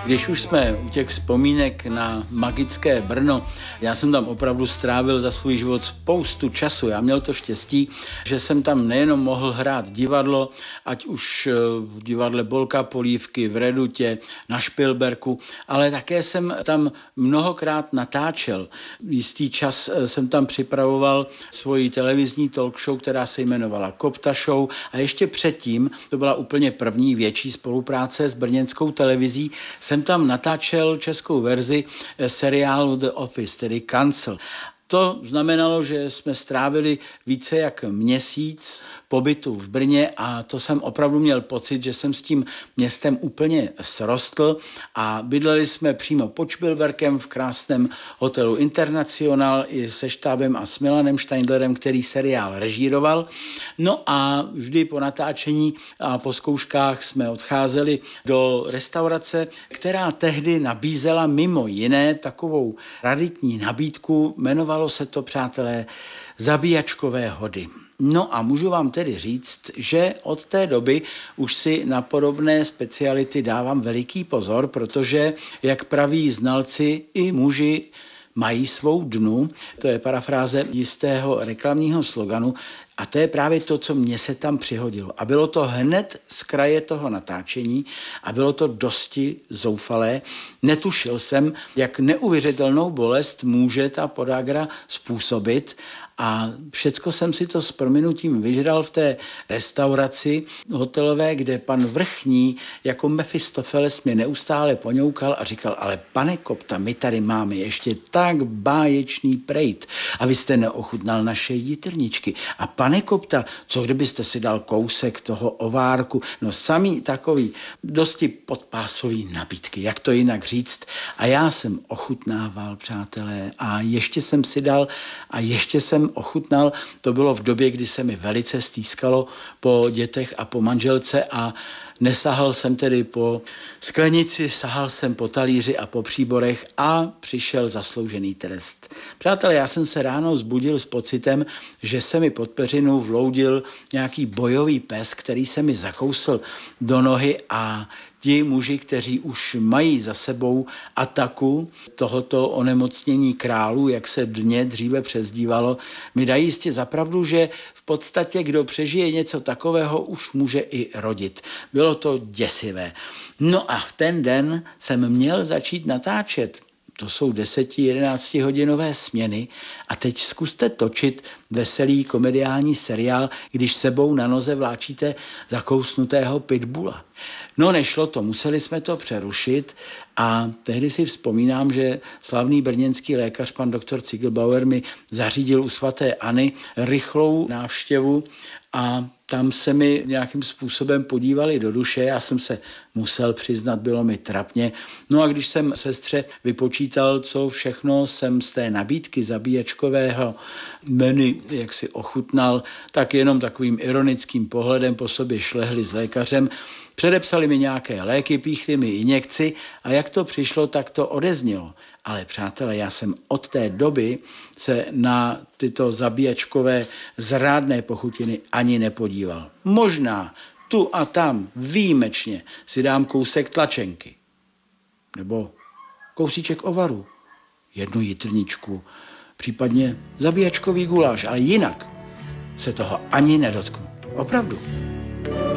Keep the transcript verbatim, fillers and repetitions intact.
Když už jsme u těch vzpomínek na magické Brno, já jsem tam opravdu strávil za svůj život spoustu času. Já měl to štěstí, že jsem tam nejenom mohl hrát divadlo, ať už v divadle Bolka Polívky, v Redutě, na Špilberku, ale také jsem tam mnohokrát natáčel. Jistý čas jsem tam připravoval svoji televizní talk show, která se jmenovala Kopta Show, a ještě předtím, to byla úplně první větší spolupráce s brněnskou televizí, jsem tam natáčel českou verzi seriálu The Office, tedy Kancel. To znamenalo, že jsme strávili více jak měsíc pobytu v Brně a to jsem opravdu měl pocit, že jsem s tím městem úplně srostl a bydleli jsme přímo pod Špilberkem v krásném hotelu International i se štábem a s Milanem Steindlerem, který seriál režíroval. No a vždy po natáčení a po zkouškách jsme odcházeli do restaurace, která tehdy nabízela mimo jiné takovou raditní nabídku, jmenovalo se to, přátelé, Zabíjačkové hody. No a můžu vám tedy říct, že od té doby už si na podobné speciality dávám veliký pozor, protože, jak praví znalci, i muži mají svou dnu. To je parafráze jistého reklamního sloganu a to je právě to, co mně se tam přihodilo. A bylo to hned z kraje toho natáčení a bylo to dosti zoufalé. Netušil jsem, jak neuvěřitelnou bolest může ta podagra způsobit. A všecko jsem si to s prominutím vyžral v té restauraci hotelové, kde pan vrchní jako Mefistofeles mě neustále poňoukal a říkal, ale pane Kopta, my tady máme ještě tak báječný prejt a vy jste neochutnal naše jitrničky. A pane Kopta, co kdybyste si dal kousek toho ovárku? No samý takový dosti podpásový nabídky, jak to jinak říct. A já jsem ochutnával, přátelé, a ještě jsem si dal a ještě jsem ochutnal. To bylo v době, kdy se mi velice stýskalo po dětech a po manželce a nesahal jsem tedy po sklenici, sahal jsem po talíři a po příborech a přišel zasloužený trest. Přátelé, já jsem se ráno vzbudil s pocitem, že se mi pod peřinu vloudil nějaký bojový pes, který se mi zakousl do nohy a ti muži, kteří už mají za sebou ataku tohoto onemocnění králů, jak se dně dříve přezdívalo, mi dají jistě zapravdu, že v podstatě kdo přežije něco takového, už může i rodit. Bylo to děsivé. No a v ten den jsem měl začít natáčet. To jsou deset jedenáct hodinové směny a teď zkuste točit veselý komediální seriál, když sebou na noze vláčíte zakousnutého pitbulla. No nešlo to, museli jsme to přerušit a tehdy si vzpomínám, že slavný brněnský lékař pan doktor Cigelbauer mi zařídil u svaté Anny rychlou návštěvu a tam se mi nějakým způsobem podívali do duše, já jsem se musel přiznat, bylo mi trapně. No a když jsem sestře vypočítal, co všechno jsem z té nabídky zabíjačkového menu, jak si ochutnal, tak jenom takovým ironickým pohledem po sobě šlehli s lékařem. Předepsali mi nějaké léky, píchli mi injekci a jak to přišlo, tak to odeznilo. Ale přátelé, já jsem od té doby se na tyto zabíjačkové zrádné pochutiny ani nepodíval. Možná tu a tam výjimečně si dám kousek tlačenky. Nebo kousíček ovaru. Jednu jitrničku. Případně zabíjačkový guláš. Ale jinak se toho ani nedotknu. Opravdu.